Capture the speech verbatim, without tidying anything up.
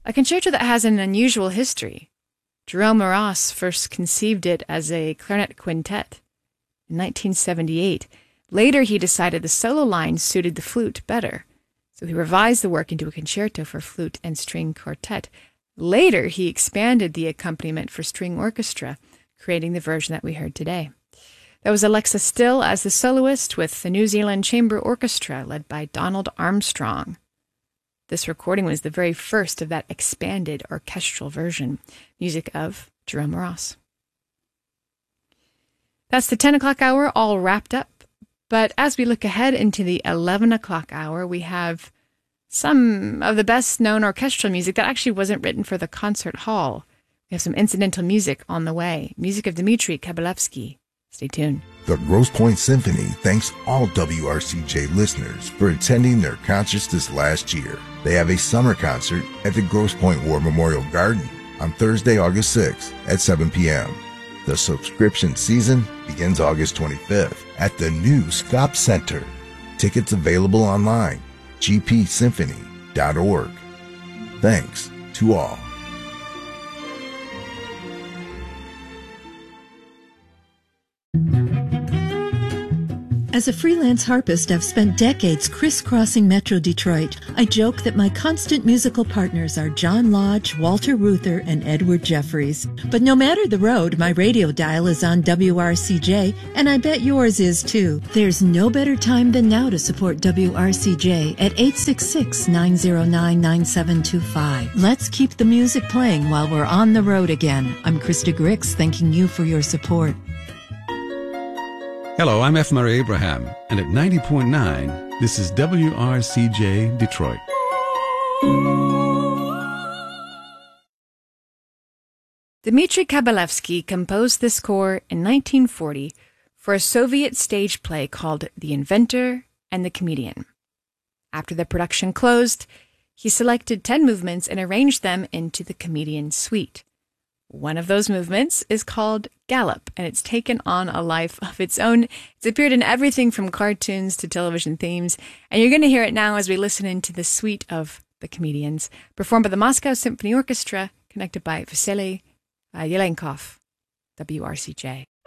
a concerto that has an unusual history. Jerome Maras first conceived it as a clarinet quintet in nineteen seventy-eight. Later, he decided the solo line suited the flute better, so he revised the work into a concerto for flute and string quartet. Later, he expanded the accompaniment for string orchestra, creating the version that we heard today. That was Alexa Still as the soloist with the New Zealand Chamber Orchestra led by Donald Armstrong. This recording was the very first of that expanded orchestral version, music of Jerome Maras. That's the ten o'clock hour all wrapped up. But as we look ahead into the eleven o'clock hour, we have some of the best-known orchestral music that actually wasn't written for the concert hall. We have some incidental music on the way, music of Dmitri Kabalevsky. Stay tuned. The Grosse Pointe Symphony thanks all W R C J listeners for attending their concerts this last year. They have a summer concert at the Grosse Pointe War Memorial Garden on Thursday, August sixth at seven p.m. The subscription season begins August twenty-fifth at the new Scop Center. Tickets available online, g p symphony dot org. Thanks to all. As a freelance harpist, I've spent decades crisscrossing Metro Detroit. I joke that my constant musical partners are John Lodge, Walter Reuther, and Edward Jeffries. But no matter the road, my radio dial is on W R C J, and I bet yours is too. There's no better time than now to support W R C J at eight six six, nine zero nine, nine seven two five. Let's keep the music playing while we're on the road again. I'm Krista Grix, thanking you for your support. Hello, I'm F. Murray Abraham, and at ninety point nine, this is W R C J Detroit. Dmitri Kabalevsky composed this score in nineteen forty for a Soviet stage play called The Inventor and the Comedian. After the production closed, he selected ten movements and arranged them into the Comedian Suite. One of those movements is called Gallop, and it's taken on a life of its own. It's appeared in everything from cartoons to television themes, and you're going to hear it now as we listen into the suite of The Comedians, performed by the Moscow Symphony Orchestra, conducted by Vasily uh, Yelenkov, W R C J.